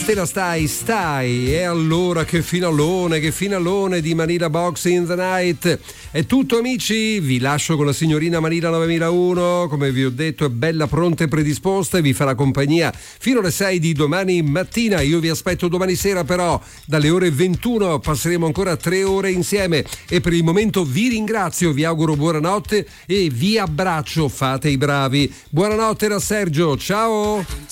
te la stai, e allora che finalone di Manila Box in the Night. È tutto, amici, vi lascio con la signorina Manila 9001, come vi ho detto è bella, pronta e predisposta e vi farà compagnia fino alle 6 di domani mattina. Io vi aspetto domani sera, però dalle ore 21 passeremo ancora 3 ore insieme, e per il momento vi ringrazio, vi auguro buonanotte e vi abbraccio, fate i bravi. Buonanotte da Sergio, ciao.